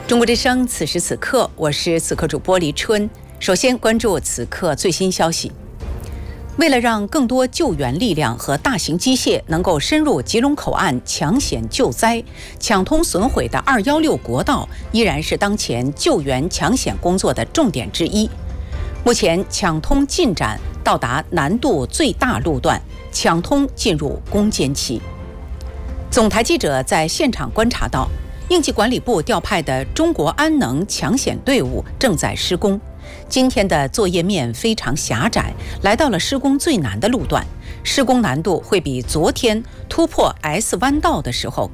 中国之声，此时此刻，我是此刻主播黎春。首先关注此刻最新消息。为了让更多救援力量和大型机械能够深入吉隆口岸抢险救灾，抢通损毁的216国道依然是当前救援抢险工作的重点之一。目前抢通进展到达难度最大路段，抢通进入攻坚期。总台记者在现场观察到，应急管理部调派的中国安能抢险队伍正在施工。今天的作业面非常狭窄，来到了施工最难的路段，施工难度会比昨天突破 S 弯道的时候